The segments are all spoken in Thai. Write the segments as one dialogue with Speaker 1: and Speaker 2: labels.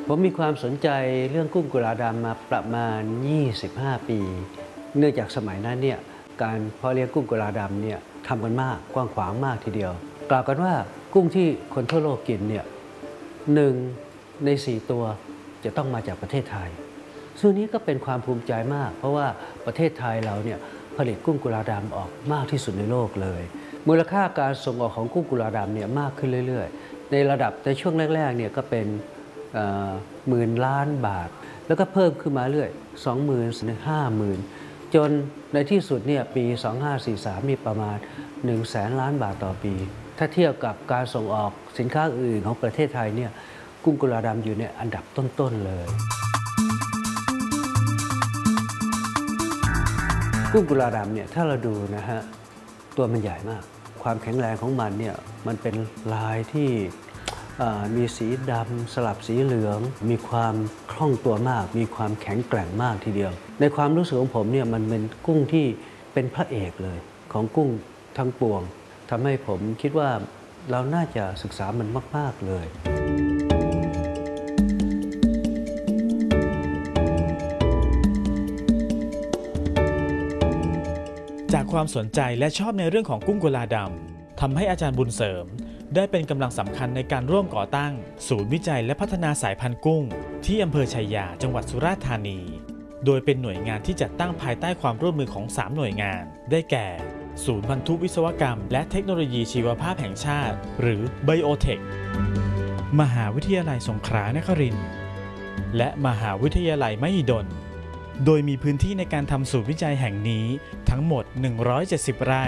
Speaker 1: ผมมีความสนใจเรื่องกุ้งกุลาดำมาประมาณ 25 ปี เนื่องจากสมัยนั้นเนี่ยการเพาะเลี้ยงกุ้งกุลาดำเนี่ยทำกันมากกว้างขวางมากทีเดียวกล่าวกันว่ากุ้งที่คนทั่วโลกกินเนี่ย1 ใน 4 ตัวจะต้องมาจากประเทศไทยซึ่งนี้ก็เป็นความภูมิใจมากเพราะว่าประเทศไทยเราเนี่ยผลิตกุ้งกุลาดำออกมากที่สุดในโลกเลยมูลค่าการส่งออกของกุ้งกุลาดำเนี่ยมากขึ้นเรื่อยๆในช่วงแรกๆเนี่ยก็เป็น10,000 ล้านบาทแล้วก็เพิ่มขึ้นมาเรื่อย 20,000 50,000 จนในที่สุดเนี่ยปี 2543 มีประมาณ 100,000 ล้านบาทต่อปีถ้าเทียบกับการส่งออกสินค้าอื่นของประเทศไทยเนี่ยกุ้งกุลาดำอยู่ในอันดับต้นๆเลยกุ้งกุลาดำเนี่ยถ้าเราดูนะฮะตัวมันใหญ่มากความแข็งแรงของมันเนี่ยมันเป็นลายที่มีสีดำสลับสีเหลืองมีความคล่องตัวมากมีความแข็งแกร่งมากทีเดียวในความรู้สึกของผมเนี่ยมันเป็นกุ้งที่เป็นพระเอกเลยของกุ้งทั้งปวงทำให้ผมคิดว่าเราน่าจะศึกษามันมากๆเลย
Speaker 2: จากความสนใจและชอบในเรื่องของกุ้งกุลาดำทำให้อาจารย์บุญเสริมได้เป็นกำลังสำคัญในการร่วมก่อตั้งศูนย์วิจัยและพัฒนาสายพันธุ์กุ้งที่อำเภอชัยยาจังหวัดสุราษฎร์ธานีโดยเป็นหน่วยงานที่จัดตั้งภายใต้ความร่วมมือของ3หน่วยงานได้แก่ศูนย์พันธุวิศวกรรมและเทคโนโลยีชีวภาพแห่งชาติหรือ Biotech มหาวิทยาลัยสงขลานครินทร์และมหาวิทยาลัยมหิดลโดยมีพื้นที่ในการทำศูนย์วิจัยแห่งนี้ทั้งหมด170 ไร่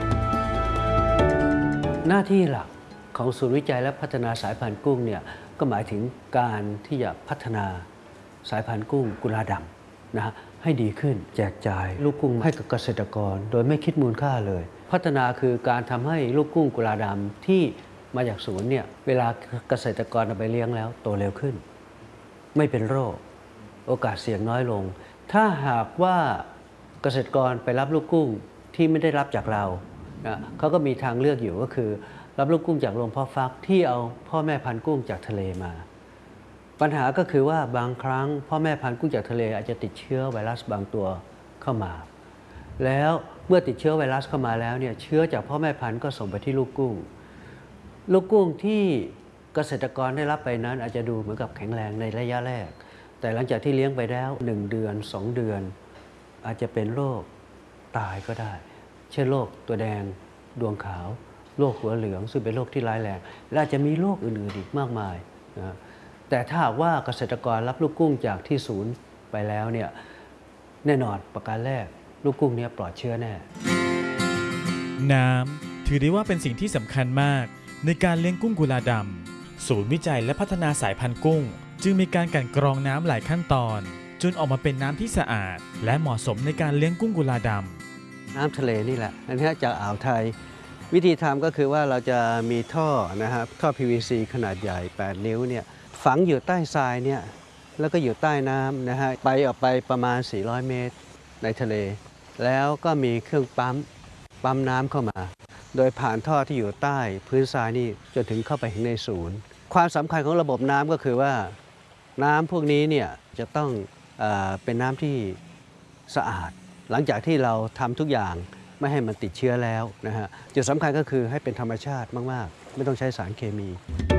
Speaker 1: หน้าที่หลักของศูนย์วิจัยและพัฒนาสายพันธุ์กุ้งเนี่ยก็หมายถึงการที่จะพัฒนาสายพันธุ์กุ้งกุลาดำนะฮะให้ดีขึ้นแจกจ่ายลูกกุ้งให้กับเกษตรกรโดยไม่คิดมูลค่าเลยพัฒนาคือการทำให้ลูกกุ้งกุลาดำที่มาจากศูนย์เนี่ยเวลาเกษตรกรเอาไปเลี้ยงแล้วโตเร็วขึ้นไม่เป็นโรคโอกาสเสี่ยงน้อยลงถ้าหากว่าเกษตรกรไปรับลูกกุ้งที่ไม่ได้รับจากเราเขาก็มีทางเลือกอยู่ก็คือรับลูกกุ้งจากโรงเพาะฟักที่เอาพ่อแม่พันธุ์กุ้งจากทะเลมาปัญหาก็คือว่าบางครั้งพ่อแม่พันธุ์กุ้งจากทะเลอาจจะติดเชื้อไวรัสบางตัวเข้ามาแล้วเมื่อติดเชื้อไวรัสเข้ามาแล้วเนี่ยเชื้อจากพ่อแม่พันธุ์ก็ส่งไปที่ลูกกุ้งที่เกษตรกรได้รับไปนั้นอาจจะดูเหมือนกับแข็งแรงในระยะแรกแต่หลังจากที่เลี้ยงไปแล้ว1 เดือน 2 เดือนอาจจะเป็นโรคตายก็ได้เช่นโรคตัวแดงดวงขาวโรคหัวเหลืองซึ่งเป็นโรคที่ร้ายแรงและอาจจะมีโรคอื่นๆอีกมากมายนะแต่ถ้าหากว่าเกษตรกรรับลูกกุ้งจากที่ศูนย์ไปแล้วเนี่ยแน่นอนประการแรกลูกกุ้งนี้ปลอดเชื้อแน่
Speaker 2: น้ำถือได้ว่าเป็นสิ่งที่สำคัญมากในการเลี้ยงกุ้งกุลาดำศูนย์วิจัยและพัฒนาสายพันธุ์กุ้งจึงมีการกลั่นกรองน้ำหลายขั้นตอนจนออกมาเป็นน้ำที่สะอาดและเหมาะสมในการเลี้ยงกุ้งกุลาดำ
Speaker 1: น้ำทะเลนี่แหละอันนี้จากอ่าวไทยวิธีทำก็คือว่าเราจะมีท่อนะครับท่อ PVC ขนาดใหญ่8 นิ้วเนี่ยฝังอยู่ใต้ทรายเนี่ยแล้วก็อยู่ใต้น้ำนะฮะออกไปประมาณ400 เมตรในทะเลแล้วก็มีเครื่องปั๊มน้ำเข้ามาโดยผ่านท่อที่อยู่ใต้พื้นทรายนี่จนถึงเข้าไปถึงในศูนย์ความสำคัญของระบบน้ำก็คือว่าน้ำพวกนี้เนี่ยจะต้องเป็นน้ำที่สะอาดหลังจากที่เราทำทุกอย่างไม่ให้มันติดเชื้อแล้วนะฮะจุดสำคัญก็คือให้เป็นธรรมชาติมากๆไม่ต้องใช้สารเคมี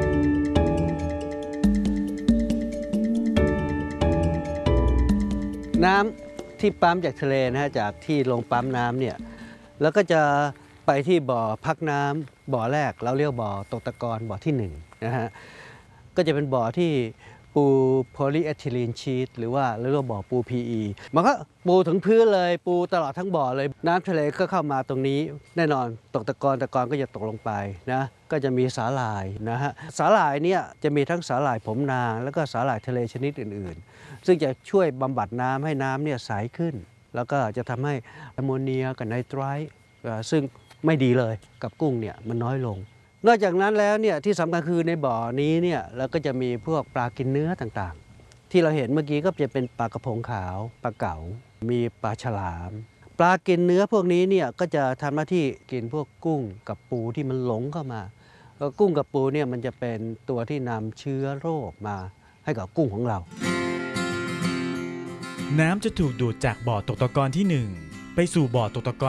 Speaker 1: น้ำที่ปั๊มจากทะเลนะฮะจากที่ลงปั๊มน้ำเนี่ยแล้วก็จะไปที่บ่อพักน้ำบ่อแรกเราเรียกบ่อตกตะกอนบ่อที่1นะฮะก็จะเป็นบ่อที่ปูโพลีเอทิลีนชีทหรือว่าเรียกว่าบ่อปู PE มันก็ปูถึงพื้นเลยปูตลอดทั้งบ่อเลยน้ำทะเลก็เข้ามาตรงนี้แน่นอนตกตะกอนก็จะตกลงไปนะก็จะมีสาหร่ายนะฮะสาหร่ายเนี่ยจะมีทั้งสาหร่ายผมนางแล้วก็สาหร่ายทะเลชนิดอื่นๆซึ่งจะช่วยบำบัดน้ำให้น้ำเนี่ยใสขึ้นแล้วก็จะทำให้แอมโมเนียกับไนไตรท์ซึ่งไม่ดีเลยกับกุ้งเนี่ยมันน้อยลงนอกจากนั้นแล้วเนี่ยที่สำคัญคือในบ่อนี้เนี่ยเราก็จะมีพวกปลากินเนื้อต่างๆที่เราเห็นเมื่อกี้ก็จะเป็นปลากระพงขาวปลาเก๋ามีปลาฉลามปลากินเนื้อพวกนี้เนี่ยก็จะทำหน้าที่กินพวกกุ้งกับปูที่มันหลงเข้ามากุ้งกับปูเนี่ยมันจะเป็นตัวที่นำเชื้อโรคมาให้กับกุ้งของเรา
Speaker 2: น้ำจะถูกดูดจากบ่อตกตะกอนที่ 1 ไปสู่บ่อตกตะกอน